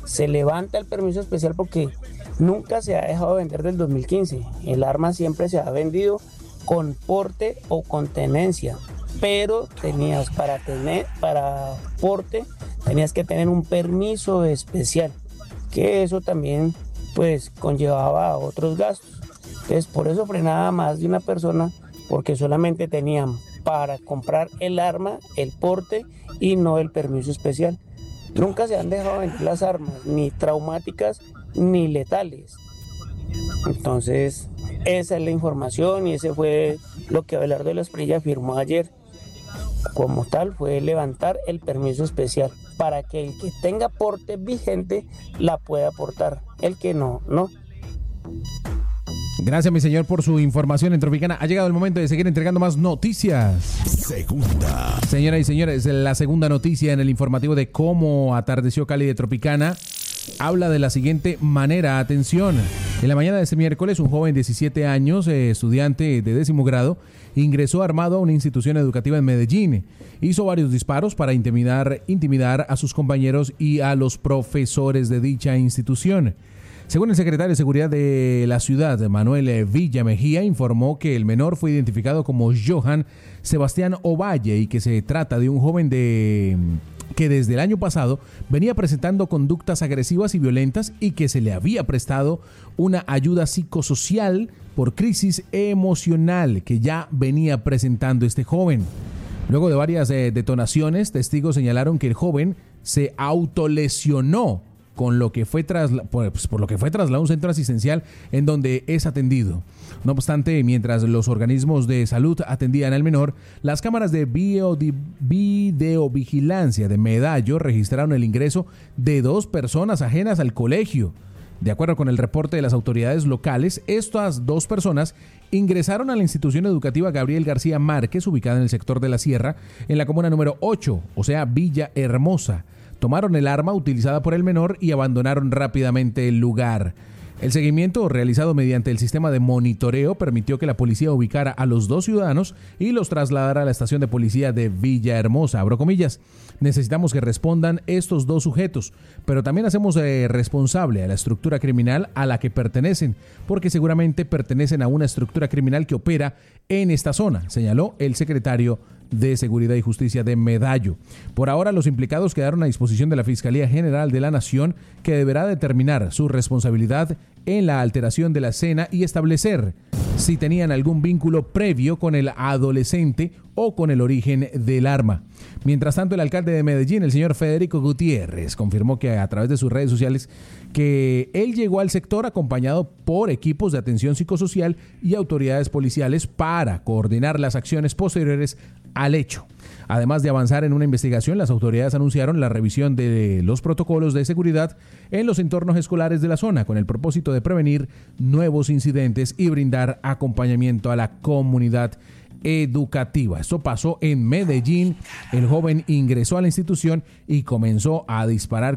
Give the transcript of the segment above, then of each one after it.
se levanta el permiso especial porque nunca se ha dejado de vender del 2015. El arma siempre se ha vendido con porte o con tenencia, pero para porte tenías que tener un permiso especial, que eso también pues conllevaba otros gastos. Entonces por eso frenaba más de una persona, porque solamente tenían para comprar el arma, el porte y no el permiso especial. Nunca se han dejado vender las armas, ni traumáticas ni letales. Entonces, esa es la información y ese fue lo que Abelardo de la Espriella firmó ayer. Como tal, fue levantar el permiso especial para que el que tenga porte vigente la pueda aportar, el que no. Gracias, mi señor, por su información en Tropicana. Ha llegado el momento de seguir entregando más noticias. Segunda. Señoras y señores, la segunda noticia en el informativo de cómo atardeció Cali de Tropicana habla de la siguiente manera. Atención. En la mañana de este miércoles, un joven de 17 años, estudiante de 10º grado, ingresó armado a una institución educativa en Medellín. Hizo varios disparos para intimidar a sus compañeros y a los profesores de dicha institución. Según el secretario de Seguridad de la ciudad, Manuel Villa Mejía, informó que el menor fue identificado como Johan Sebastián Ovalle y que se trata de un joven que desde el año pasado venía presentando conductas agresivas y violentas y que se le había prestado una ayuda psicosocial por crisis emocional que ya venía presentando este joven. Luego de varias detonaciones, testigos señalaron que el joven se autolesionó por lo que fue trasladado a un centro asistencial en donde es atendido. No obstante, mientras los organismos de salud atendían al menor, las cámaras de videovigilancia de Medallo registraron el ingreso de 2 personas ajenas al colegio. De acuerdo con el reporte de las autoridades locales, estas 2 personas ingresaron a la institución educativa Gabriel García Márquez, ubicada en el sector de la Sierra, en la comuna número 8, o sea, Villa Hermosa. Tomaron el arma utilizada por el menor y abandonaron rápidamente el lugar. El seguimiento realizado mediante el sistema de monitoreo permitió que la policía ubicara a los 2 ciudadanos y los trasladara a la estación de policía de Villahermosa. Abro comillas, necesitamos que respondan estos 2 sujetos, pero también hacemos responsable a la estructura criminal a la que pertenecen, porque seguramente pertenecen a una estructura criminal que opera en esta zona, señaló el secretario de Seguridad y Justicia de Medallo. Por ahora, los implicados quedaron a disposición de la Fiscalía General de la Nación, que deberá determinar su responsabilidad en la alteración de la escena y establecer si tenían algún vínculo previo con el adolescente o con el origen del arma. Mientras tanto, el alcalde de Medellín, el señor Federico Gutiérrez, confirmó que a través de sus redes sociales que él llegó al sector acompañado por equipos de atención psicosocial y autoridades policiales para coordinar las acciones posteriores al hecho. Además de avanzar en una investigación, las autoridades anunciaron la revisión de los protocolos de seguridad en los entornos escolares de la zona con el propósito de prevenir nuevos incidentes y brindar acompañamiento a la comunidad educativa. Esto pasó en Medellín. El joven ingresó a la institución y comenzó a disparar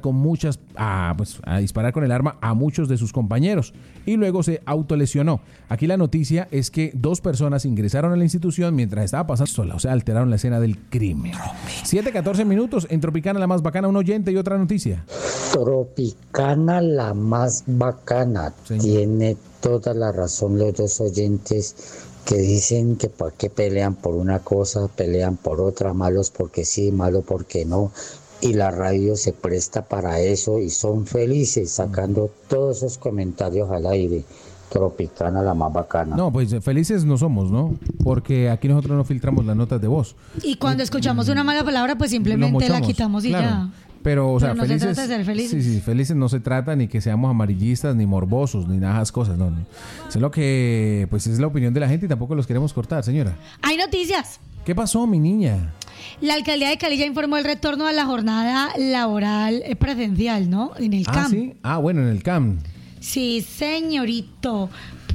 a disparar con el arma a muchos de sus compañeros y luego se autolesionó. Aquí la noticia es que 2 personas ingresaron a la institución mientras estaba pasando sola, o sea, alteraron la escena del crimen. 7:14 minutos en Tropicana, la más bacana, un oyente y otra noticia. Tropicana, la más bacana. Señor. Tiene toda la razón los 2 oyentes que dicen que por qué pelean por una cosa, pelean por otra, malos porque sí, malos porque no, y la radio se presta para eso y son felices sacando todos esos comentarios al aire. Tropicana, la más bacana. No, pues felices no somos, ¿no? Porque aquí nosotros no filtramos las notas de voz. Y cuando escuchamos una mala palabra, pues simplemente la quitamos y claro. Ya. Pero, o sea, no felices, se trata de ser felices. Sí, felices no se trata ni que seamos amarillistas, ni morbosos, ni nada de esas cosas, no. Es lo que, pues es la opinión de la gente y tampoco los queremos cortar, señora. Hay noticias. ¿Qué pasó, mi niña? La alcaldía de Cali ya informó el retorno a la jornada laboral presencial, ¿no? En el CAM. ¿Sí? Bueno, en el CAM. Sí, señorito.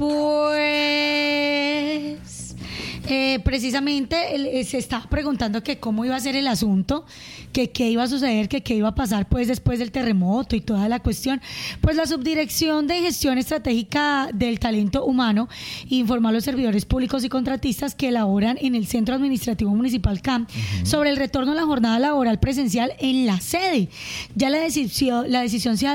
Pues precisamente se estaba preguntando que cómo iba a ser el asunto, que qué iba a suceder, que qué iba a pasar pues después del terremoto y toda la cuestión. Pues la Subdirección de Gestión Estratégica del Talento Humano informó a los servidores públicos y contratistas que laboran en el Centro Administrativo Municipal CAM sobre el retorno a la jornada laboral presencial en la sede. Ya la decisión se ha